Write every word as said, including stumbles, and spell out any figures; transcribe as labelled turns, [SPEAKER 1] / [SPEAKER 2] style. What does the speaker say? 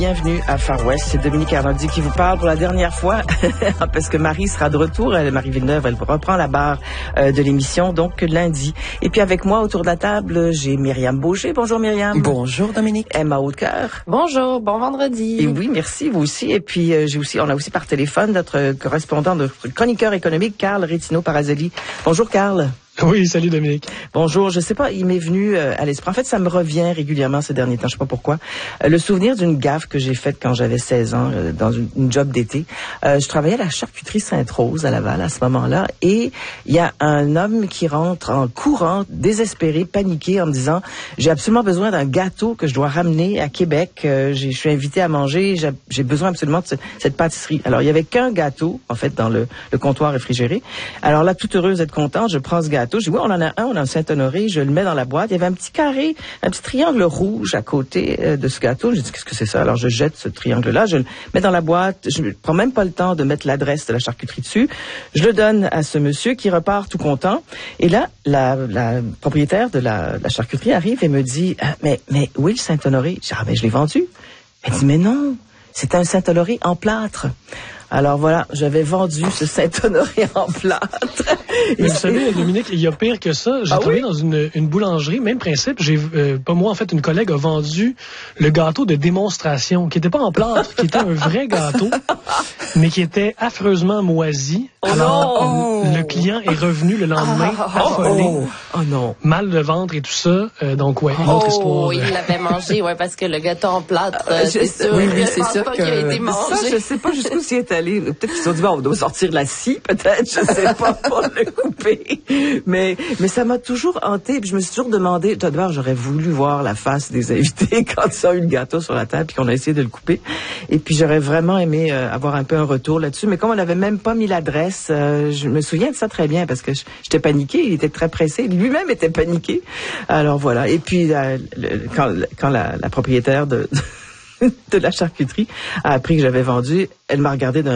[SPEAKER 1] Bienvenue à Far West, c'est Dominique Arnoldi qui vous parle pour la dernière fois, parce que Marie sera de retour, elle, Marie Villeneuve, elle reprend la barre euh, de l'émission, donc lundi. Et puis avec moi, autour de la table, j'ai Myriam Beaugé. Bonjour Myriam.
[SPEAKER 2] Bonjour Dominique.
[SPEAKER 1] Emma Hautecoeur.
[SPEAKER 3] Bonjour, bon vendredi.
[SPEAKER 1] Et oui, merci, vous aussi. Et puis euh, j'ai aussi, on a aussi par téléphone notre correspondant, notre chroniqueur économique, Carl Rétino-Parazelli. Bonjour Carl.
[SPEAKER 2] Oui, salut Dominique.
[SPEAKER 1] Bonjour, je sais pas, il m'est venu euh, à l'esprit. En fait, ça me revient régulièrement ces derniers temps, je sais pas pourquoi. Euh, le souvenir d'une gaffe que j'ai faite quand j'avais seize ans, euh, dans une, une job d'été. Euh, je travaillais à la charcuterie Sainte-Rose à Laval à ce moment-là, et il y a un homme qui rentre en courant, désespéré, paniqué, en me disant « J'ai absolument besoin d'un gâteau que je dois ramener à Québec. Euh, je suis invité à manger, j'ai, j'ai besoin absolument de ce, cette pâtisserie. » Alors, il y avait qu'un gâteau, en fait, dans le, le comptoir réfrigéré. Alors là, toute heureuse d'être contente, je prends ce gâteau. Je dis, oui, on en a un, on a un Saint-Honoré, je le mets dans la boîte. Il y avait un petit carré, un petit triangle rouge à côté euh, de ce gâteau. Je dis, qu'est-ce que c'est ça? Alors, je jette ce triangle-là, je le mets dans la boîte. Je ne prends même pas le temps de mettre l'adresse de la charcuterie dessus. Je le donne à ce monsieur qui repart tout content. Et là, la, la propriétaire de la, la charcuterie arrive et me dit, ah, mais, mais où est le Saint-Honoré? Je dis, ah, ben, je l'ai vendu. Elle dit, mais non, c'est un Saint-Honoré en plâtre. Alors voilà, j'avais vendu ce Saint-Honoré en plâtre.
[SPEAKER 2] Mais vous savez, Dominique, il y a pire que ça. J'ai
[SPEAKER 1] ah
[SPEAKER 2] travaillé
[SPEAKER 1] oui?
[SPEAKER 2] dans une, une boulangerie, même principe. J'ai, euh, pas moi, en fait, une collègue a vendu le gâteau de démonstration, qui n'était pas en plâtre, qui était un vrai gâteau, mais qui était affreusement moisi.
[SPEAKER 1] Oh
[SPEAKER 2] Alors,
[SPEAKER 1] non!
[SPEAKER 2] le client est revenu le lendemain,
[SPEAKER 1] Oh,
[SPEAKER 2] affolé,
[SPEAKER 1] oh, oh non!
[SPEAKER 2] mal de ventre et tout ça. Euh, donc, ouais, une autre
[SPEAKER 3] Oh,
[SPEAKER 2] histoire.
[SPEAKER 3] il l'avait mangé, ouais, parce que le gâteau en plâtre,
[SPEAKER 1] Euh,
[SPEAKER 3] c'est
[SPEAKER 1] je-
[SPEAKER 3] sûr.
[SPEAKER 1] oui, oui,
[SPEAKER 3] je
[SPEAKER 1] c'est
[SPEAKER 3] pense
[SPEAKER 1] sûr
[SPEAKER 3] pas
[SPEAKER 1] que-
[SPEAKER 3] qu'il a été mangé.
[SPEAKER 1] Ça, je sais pas jusqu'où s'y est allé. Peut-être qu'ils se sont dit, bon, on doit sortir la scie, peut-être, je sais pas, pour le couper. Mais, mais ça m'a toujours hanté. Puis je me suis toujours demandé, tout d'abord, j'aurais voulu voir la face des invités quand ils ont eu le gâteau sur la table puis qu'on a essayé de le couper. Et puis j'aurais vraiment aimé euh, avoir un peu un retour là-dessus. Mais comme on n'avait même pas mis l'adresse, euh, je me souviens de ça très bien parce que j'étais paniquée. Il était très pressé. Lui-même était paniqué. Alors voilà. Et puis euh, le, quand, quand la, la propriétaire de de la charcuterie a appris que j'avais vendu, elle m'a regardé d'un